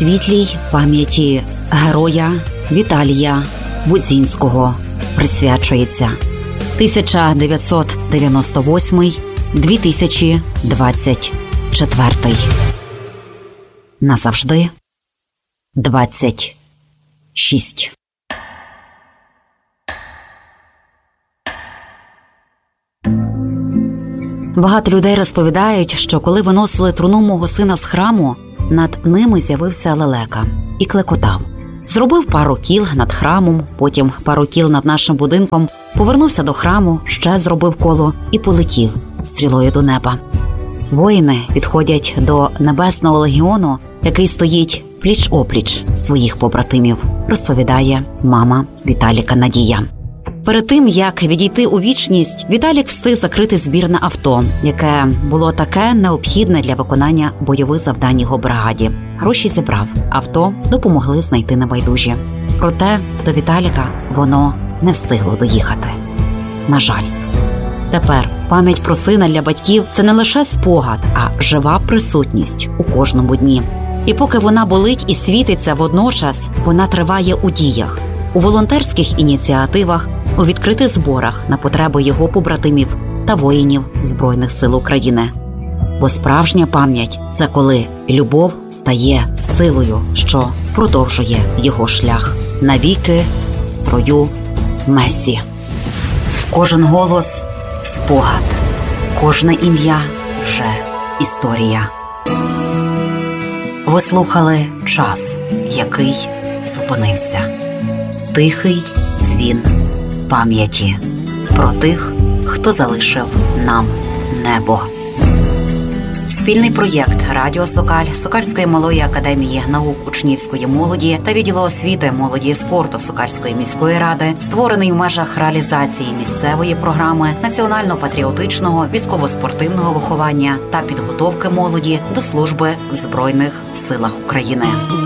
світлій пам'яті героя Віталія Будзінського присвячується 1998-2024. Назавжди 26. Багато людей розповідають, що коли виносили труну мого сина з храму, над ними з'явився лелека і клекотав. Зробив пару кіл над храмом, потім пару кіл над нашим будинком, повернувся до храму, ще зробив коло і полетів стрілою до неба. Воїни підходять до Небесного легіону, який стоїть пліч-опліч своїх побратимів, розповідає мама Віталіка Надія. Перед тим, як відійти у вічність, Віталік встиг закрити збір на авто, яке було таке необхідне для виконання бойових завдань його бригаді. Гроші зібрав, авто допомогли знайти небайдужі. Проте до Віталіка воно не встигло доїхати. На жаль. Тепер пам'ять про сина для батьків – це не лише спогад, а жива присутність у кожному дні. І поки вона болить і світиться водночас, вона триває у діях, у волонтерських ініціативах, у відкритих зборах на потреби його побратимів та воїнів Збройних сил України. Бо справжня пам'ять – це коли любов стає силою, що продовжує його шлях. Навіки в строю Месі. Кожен голос – спогад, кожне ім'я – вже історія. Ви слухали «Час, який зупинився». Тихий дзвін пам'яті про тих, хто залишив нам небо. Спільний проєкт «Радіо Сокаль», Сокальської малої академії наук учнівської молоді та відділу освіти, молоді і спорту Сокальської міської ради, створений в межах реалізації місцевої програми національно-патріотичного військово-спортивного виховання та підготовки молоді до служби в Збройних силах України.